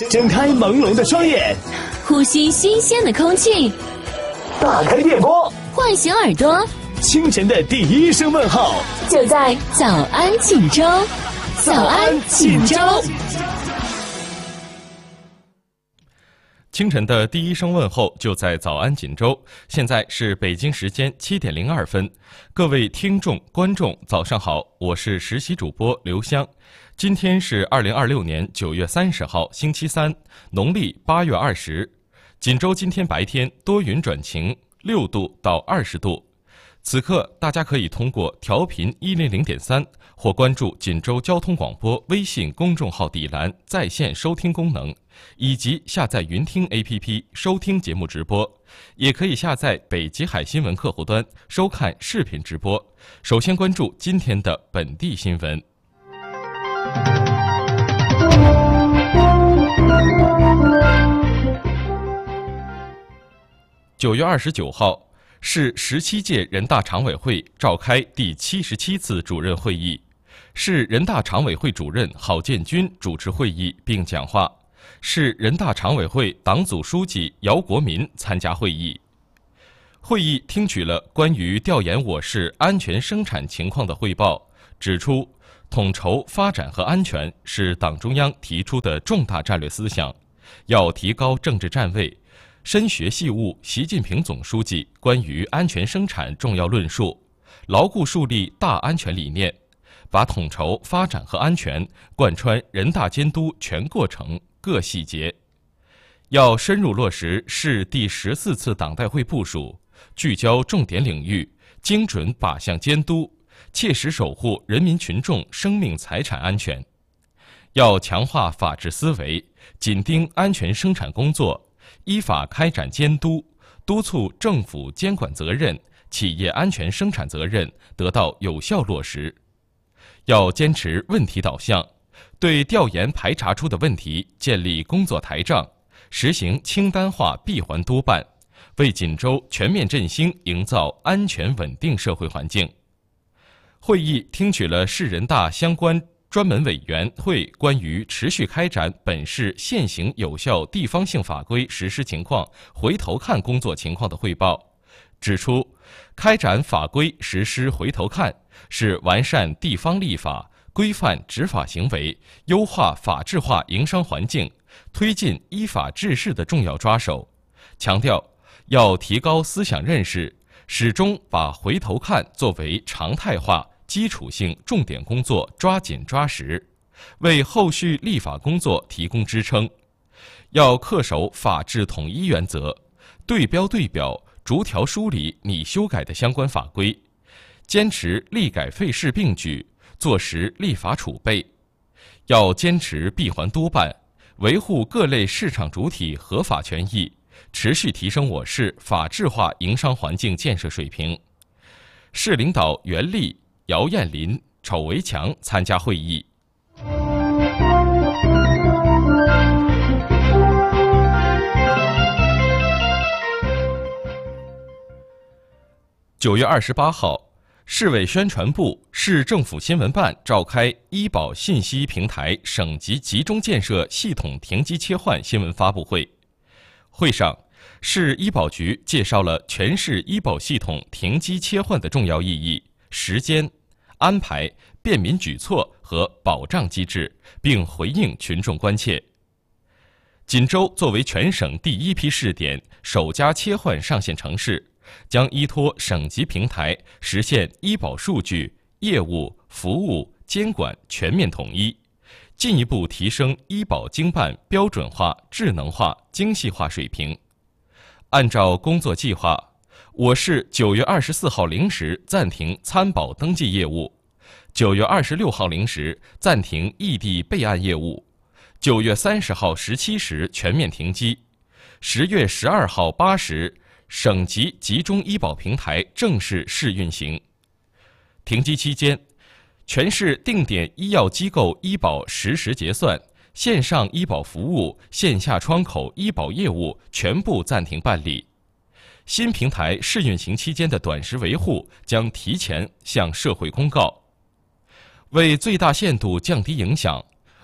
睁开朦胧的双眼， 呼吸新鲜的空气， 打开电波， 唤醒耳朵， 清晨的第一声问候就在早安锦州。早安锦州。 清晨的第一声问候就在早安锦州。现在是北京时间7点02分，各位听众观众早上好，我是实习主播刘湘。今天是2026年9月30号星期三，农历8月20。锦州今天白天多云转晴，6度到20度。此刻大家可以通过调频100.3或关注锦州交通广播微信公众号底栏在线收听功能，以及下载云听 APP 收听节目直播，也可以下载北极海新闻客户端收看视频直播。首先关注今天的本地新闻。9月29号，市17届人大常委会召开第77次主任会议，市人大常委会主任郝建军主持会议并讲话，市人大常委会党组书记姚国民参加会议。会议听取了关于调研我市安全生产情况的汇报，指出统筹发展和安全是党中央提出的重大战略思想，要提高政治站位，深学细悟习近平总书记关于安全生产重要论述，牢固树立大安全理念，把统筹发展和安全贯穿人大监督全过程各细节。要深入落实市第14次党代会部署，聚焦重点领域，精准靶向监督，切实守护人民群众生命财产安全。要强化法治思维，紧盯安全生产工作，依法开展监督，督促政府监管责任、企业安全生产责任得到有效落实。要坚持问题导向，对调研排查出的问题建立工作台账，实行清单化闭环督办，为锦州全面振兴营造安全稳定社会环境。会议听取了市人大相关专门委员会关于持续开展本市现行有效地方性法规实施情况回头看工作情况的汇报，指出，开展法规实施回头看是完善地方立法、规范执法行为、优化法治化营商环境、推进依法治市的重要抓手，强调要提高思想认识，始终把回头看作为常态化基础性重点工作抓紧抓实，为后续立法工作提供支撑。要恪守法治统一原则，对标对表，逐条梳理拟修改的相关法规，坚持立改废事并举，做实立法储备。要坚持闭环督办，维护各类市场主体合法权益，持续提升我市法治化营商环境建设水平。市领导袁立、姚艳林、丑维强参加会议。9月28号，市委宣传部、市政府新闻办召开医保信息平台省级集中建设系统停机切换新闻发布会。会上，市医保局介绍了全市医保系统停机切换的重要意义、时间、安排、便民举措和保障机制，并回应群众关切。锦州作为全省第一批试点、首家切换上线城市，将依托省级平台实现医保数据、业务、服务、监管全面统一，进一步提升医保经办标准化、智能化、精细化水平。按照工作计划，我市9月24号零时暂停参保登记业务，9月26号零时暂停异地备案业务，9月30号17时全面停机，10月12号8时省级集中医保平台正式试运行。停机期间，全市定点医药机构医保实时结算、线上医保服务、线下窗口医保业务全部暂停办理。新平台试运行期间的短时维护将提前向社会公告。为最大限度降低影响，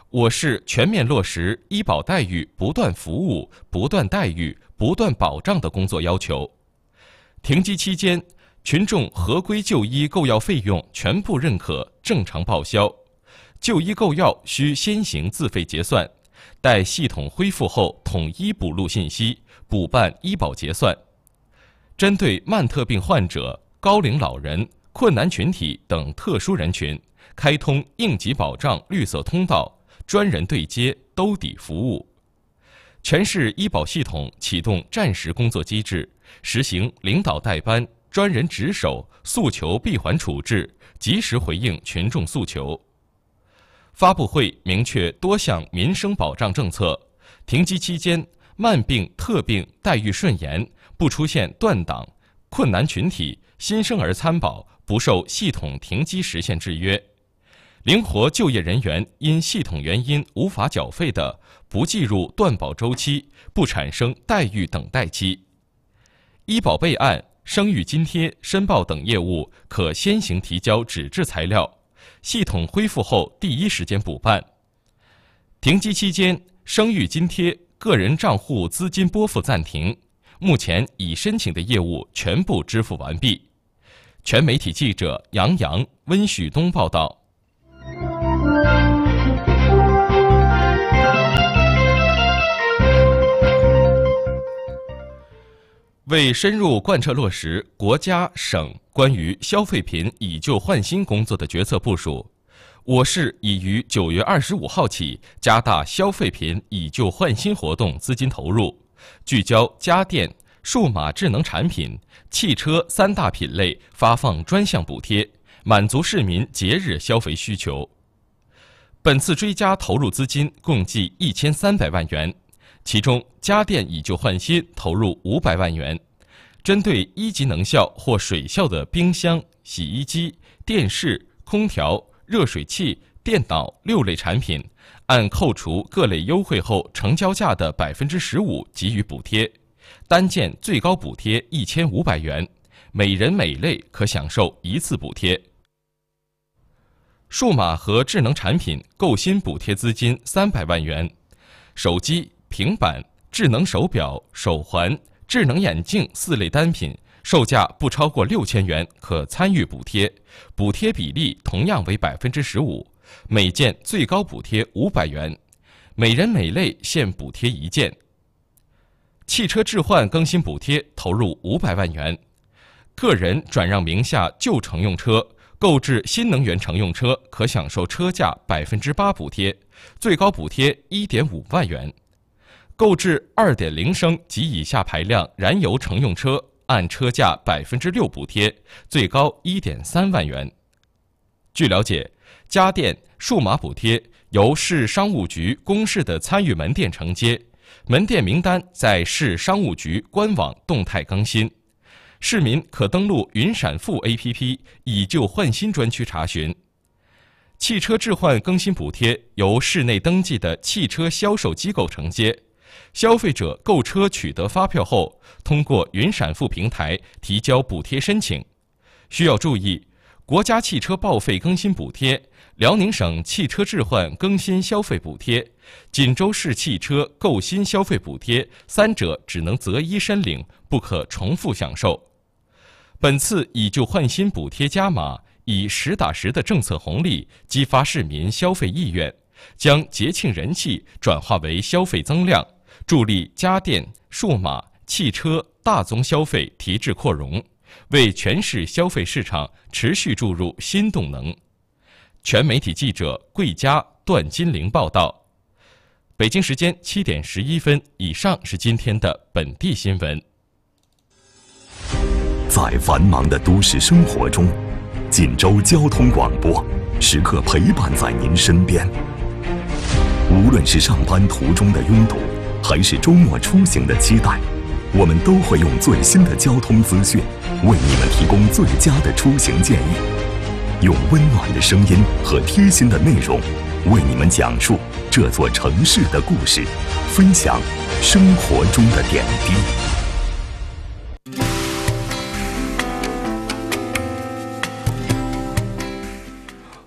我市全面落实医保待遇不断服务、不断待遇、不断保障的工作要求。停机期间，群众合规就医购药费用全部认可、正常报销，就医购药需先行自费结算，待系统恢复后统一补录信息，补办医保结算。针对慢特病患者、高龄老人、困难群体等特殊人群，开通应急保障绿色通道，专人对接，兜底服务。全市医保系统启动战时工作机制，实行领导带班、专人值守、诉求闭环处置，及时回应群众诉求。发布会明确多项民生保障政策，停机期间慢病、特病待遇顺延，不出现断档，困难群体、新生儿参保不受系统停机时限制约。灵活就业人员因系统原因无法缴费的，不计入断保周期，不产生待遇等待期。医保备案、生育津贴申报等业务可先行提交纸质材料，系统恢复后第一时间补办。停机期间，生育津贴个人账户资金拨付暂停，目前已申请的业务全部支付完毕。全媒体记者杨洋、温旭东报道。为深入贯彻落实国家、省关于消费品以旧换新工作的决策部署，我市已于9月25号起加大消费品以旧换新活动资金投入，聚焦家电、数码智能产品、汽车3大品类发放专项补贴，满足市民节日消费需求。本次追加投入资金共计1300万元，其中家电以旧换新投入500万元，针对1级能效或水效的冰箱、洗衣机、电视、空调、热水器、电脑6类产品，按扣除各类优惠后成交价的15%给予补贴，单件最高补贴1500元，每人每类可享受1次补贴。数码和智能产品购新补贴资金300万元，手机、平板、智能手表、手环、智能眼镜4类单品，售价不超过6000元可参与补贴，补贴比例同样为15%，每件最高补贴500元，每人每类限补贴1件。汽车置换更新补贴投入500万元，个人转让名下旧乘用车，购置新能源乘用车可享受车价8%补贴，最高补贴1.5万元。购置2.0升及以下排量燃油乘用车，按车价6%补贴，最高1.3万元。据了解，家电、数码补贴由市商务局公示的参与门店承接，门店名单在市商务局官网动态更新，市民可登录云闪付 APP 以旧换新专区查询。汽车置换更新补贴由市内登记的汽车销售机构承接，消费者购车取得发票后，通过云闪付平台提交补贴申请。需要注意，国家汽车报废更新补贴、辽宁省汽车置换更新消费补贴、锦州市汽车购新消费补贴3者只能择一申领，不可重复享受。本次以旧换新补贴加码，以实打实的政策红利激发市民消费意愿，将节庆人气转化为消费增量，助力家电、数码、汽车、大宗消费提质扩容，为全市消费市场持续注入新动能。全媒体记者桂佳、段金玲报道。北京时间7点11分，以上是今天的本地新闻。 在繁忙的都市生活中，锦州交通广播时刻陪伴在您身边。无论是上班途中的拥堵，还是周末出行的期待，我们都会用最新的交通资讯为你们提供最佳的出行建议，用温暖的声音和贴心的内容为你们讲述这座城市的故事，分享生活中的点滴。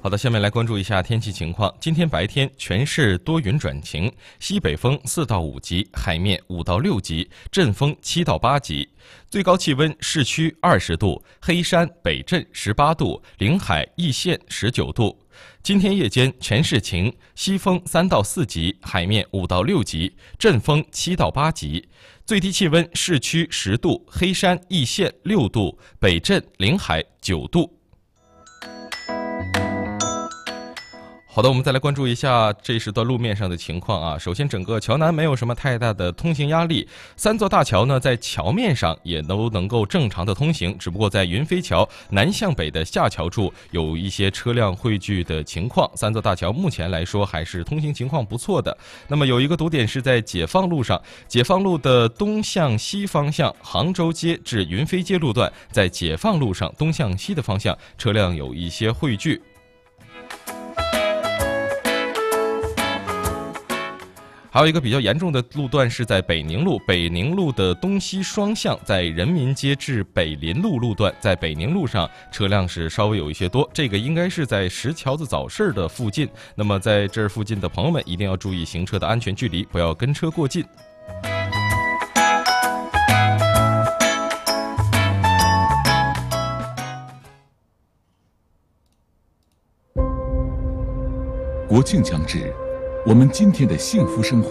好的，下面来关注一下天气情况。今天白天全市多云转晴，西北风4到5级，海面5到6级，阵风7到8级。最高气温市区20度，黑山、北镇18度，临海、易县19度。今天夜间全市晴，西风3到4级，海面5到6级，阵风7到8级。最低气温市区10度，黑山、易县6度，北镇、临海9度。好的，我们再来关注一下这时段路面上的情况啊。首先，整个桥南没有什么太大的通行压力，3座大桥呢在桥面上也都能够正常的通行，只不过在云飞桥南向北的下桥处有一些车辆汇聚的情况。3座大桥目前来说还是通行情况不错的。那么有一个堵点是在解放路上，解放路的东向西方向，杭州街至云飞街路段，在解放路上东向西的方向车辆有一些汇聚。还有一个比较严重的路段是在北宁路，北宁路的东西双向，在人民街至北林路路段，在北宁路上车辆是稍微有一些多，这个应该是在石桥子早市的附近。那么在这附近的朋友们一定要注意行车的安全距离，不要跟车过近。 国庆将至，我们今天的幸福生活